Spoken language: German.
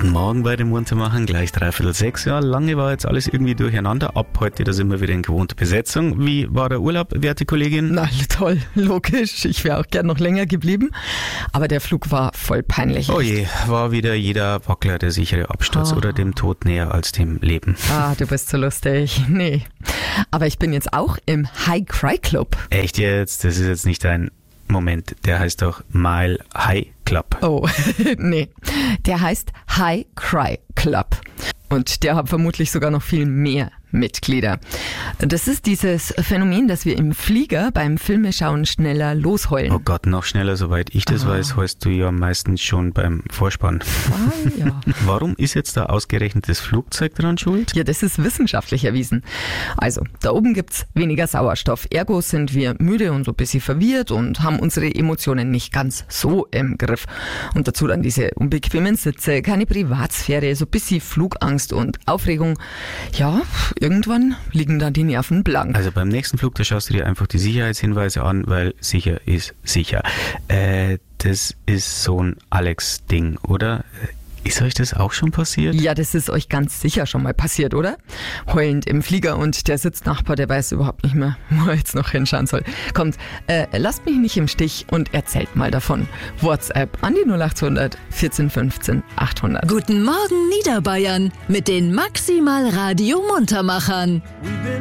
Guten Morgen bei den Muntermachern, gleich 5:45. Ja, lange war jetzt alles irgendwie durcheinander. Ab heute, da sind wir wieder in gewohnter Besetzung. Wie war der Urlaub, werte Kollegin? Na toll, logisch. Ich wäre auch gern noch länger geblieben. Aber der Flug war voll peinlich. Oh je, war wieder jeder Wackler der sichere Absturz oder dem Tod näher als dem Leben. Ah, du bist so lustig. Nee. Aber ich bin jetzt auch im High Cry Club. Echt jetzt? Das ist jetzt nicht ein Moment, der heißt doch Mile High Club. Oh, nee. Der heißt High Cry Club. Und der hat vermutlich sogar noch viel mehr Mitglieder. Das ist dieses Phänomen, dass wir im Flieger beim Filmeschauen schneller losheulen. Oh Gott, noch schneller, soweit ich das weiß, heulst du ja meistens schon beim Vorspann. Ah, ja. Warum ist jetzt da ausgerechnet das Flugzeug dran schuld? Ja, das ist wissenschaftlich erwiesen. Also, da oben gibt's weniger Sauerstoff. Ergo sind wir müde und so ein bisschen verwirrt und haben unsere Emotionen nicht ganz so im Griff. Und dazu dann diese unbequemen Sitze, keine Privatsphäre, so ein bisschen Flugangst und Aufregung. Ja, irgendwann liegen dann die Nerven blank. Also beim nächsten Flug, da schaust du dir einfach die Sicherheitshinweise an, weil sicher ist sicher. Das ist so ein Alex-Ding, oder? Ist euch das auch schon passiert? Ja, das ist euch ganz sicher schon mal passiert, oder? Heulend im Flieger und der Sitznachbar, der weiß überhaupt nicht mehr, wo er jetzt noch hinschauen soll. Kommt, lasst mich nicht im Stich und erzählt mal davon. WhatsApp an die 0800 14 15 800. Guten Morgen Niederbayern mit den Maximal Radio Muntermachern.